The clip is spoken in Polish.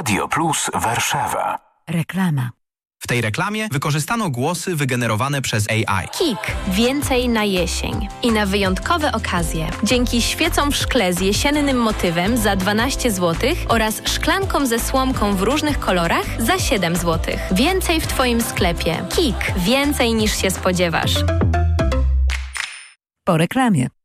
Radio Plus Warszawa. Reklama. W tej reklamie wykorzystano głosy wygenerowane przez AI. KIK. Więcej na jesień. I na wyjątkowe okazje. Dzięki świecom w szkle z jesiennym motywem za 12 zł oraz szklankom ze słomką w różnych kolorach za 7 zł. Więcej w Twoim sklepie. KIK. Więcej niż się spodziewasz. Po reklamie.